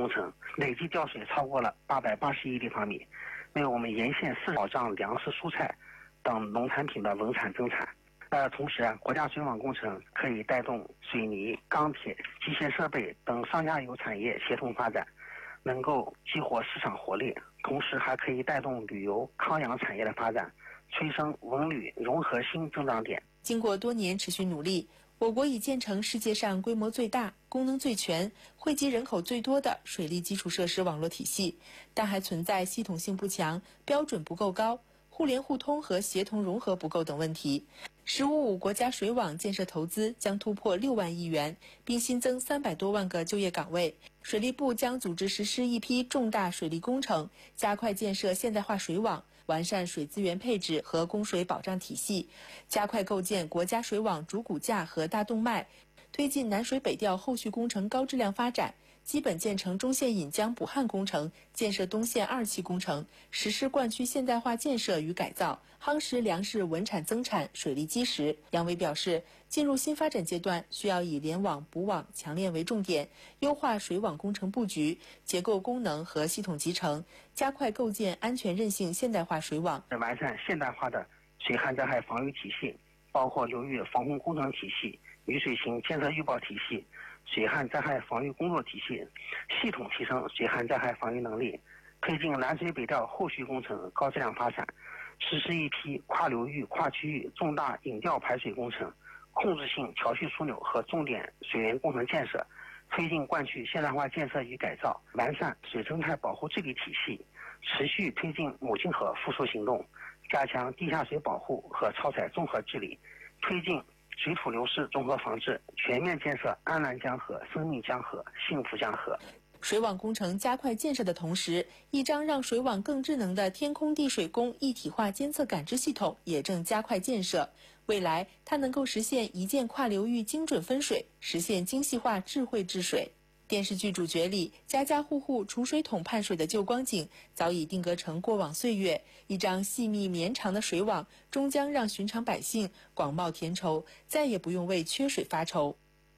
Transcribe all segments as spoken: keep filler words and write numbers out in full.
工程，累计调水超过了八百八十亿立方米，为我们沿线市保障粮食、蔬菜等农产品的稳产增产。呃，同时，国家水网工程可以带动水泥、钢铁、机械设备等上下游产业协同发展，能够激活市场活力，同时还可以带动旅游、康养产业的发展，催生文旅融合新增长点。 经过多年持续努力，我国已建成世界上规模最大、功能最全、惠及人口最多的水利基础设施网络体系，但还存在系统性不强、标准不够高、互联互通和协同融合不够等问题。十五五国家水网建设投资将突破六万亿元，并新增三百多万个就业岗位。水利部将组织实施一批重大水利工程，加快建设现代化水网，完善水资源配置和供水保障体系，加快构建国家水网主骨架和大动脉，推进南水北调后续工程高质量发展，基本建成中线引江补汉工程，建设东线二期工程，实施灌区现代化建设与改造，夯实粮食稳产增产水利基石。杨伟表示，进入新发展阶段，需要以联网、补网、强链为重点，优化水网工程布局、结构功能和系统集成，加快构建安全韧性现代化水网， 完善现代化的水旱灾害防御体系，包括流域防洪工程体系、雨水型监测预报体系、水旱灾害防御工作体系，系统提升水旱灾害防御能力，推进南水北调后续工程高质量发展，实施一批跨流域、跨区域重大引调排水工程、控制性桥蓄枢纽和重点水源工程建设，推进灌区现代化建设与改造，完善水生态保护治理体系，持续推进母亲河复苏行动，加强地下水保护和超采综合治理，推进水土流失综合防治，全面建设安澜江河、生命江河、幸福江河。 水网工程加快建设的同时，一张让水网更智能的天空地水工一体化监测感知系统也正加快建设。未来，它能够实现一键跨流域精准分水，实现精细化智慧治水。电视剧主角里，家家户户储水桶盼水的旧光景，早已定格成过往岁月。一张细密绵长的水网，终将让寻常百姓广袤田畴，再也不用为缺水发愁。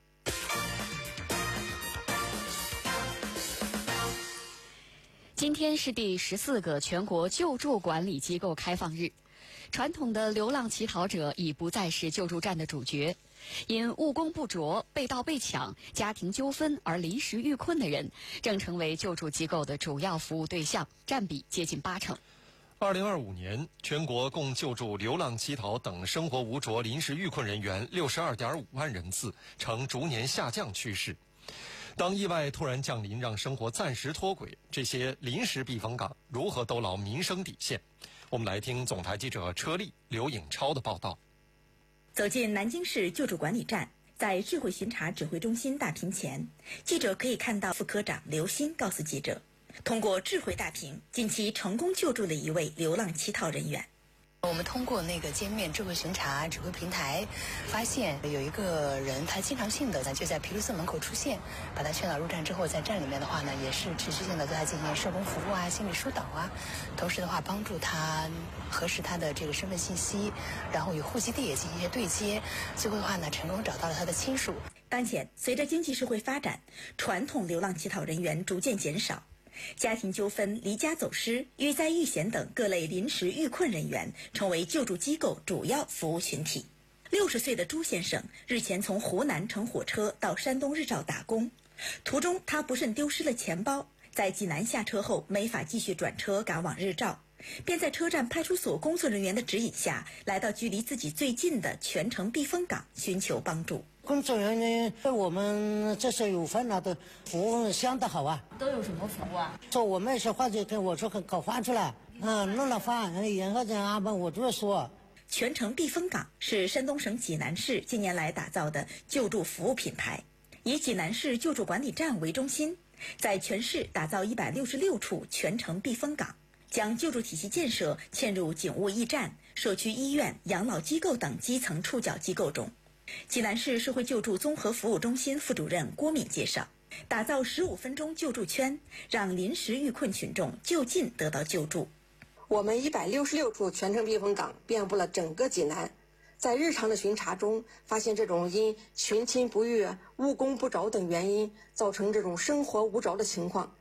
今天是第十四个全国救助管理机构开放日，传统的流浪乞讨者已不再是救助站的主角。因务工不着、被盗被抢、家庭纠纷而临时遇困的人，正成为救助机构的主要服务对象，占比接近八成。 二零二五年，全国共救助流浪乞讨等生活无着临时遇困人员六十二点五万人次，呈逐年下降趋势。当意外突然降临，让生活暂时脱轨，这些临时避风港如何兜牢民生底线？我们来听总台记者车丽、刘颖超的报道。 走进南京市救助管理站，在智慧巡查指挥中心大屏前，记者可以看到副科长刘鑫告诉记者，通过智慧大屏，近期成功救助了一位流浪乞讨人员。 我们通过那个界面智慧巡查指挥平台，发现有一个人他经常性的就在皮卢寺门口出现，把他劝导入站之后，在站里面的话呢，也是持续性的对他进行社工服务啊、心理疏导啊，同时的话帮助他核实他的这个身份信息，然后与户籍地也进行一些对接，最后的话呢，成功找到了他的亲属。 当前，随着经济社会发展，传统流浪乞讨人员逐渐减少。家庭纠纷、离家走失、遇灾遇险等各类临时遇困人员成为救助机构主要服务群体。六十岁的朱先生日前从湖南乘火车到山东日照打工，途中他不慎丢失了钱包，在济南下车后没法继续转车赶往日照，便在车站派出所工作人员的指引下，来到距离自己最近的全城避风港寻求帮助。 工作人员对我们这些有烦恼的服务相当好啊。 都有什么服务啊？ 说我没事话就跟我说搞饭去了，嗯，弄了饭，然后这样吧，我就说。 全城避风港是山东省济南市近年来打造的救助服务品牌，以济南市救助管理站为中心，在全市打造一百六十六处全城避风港，将救助体系建设嵌入警务驿站、社区医院、养老机构等基层触角机构中。济南市社会救助综合服务中心副主任郭敏介绍，打造十五分钟救助圈，让临时遇困群众就近得到救助。 我们一百六十六处全城避风港遍布了整个济南，在日常的巡查中，发现这种因寻亲不遇、务工不着等原因造成这种生活无着的情况，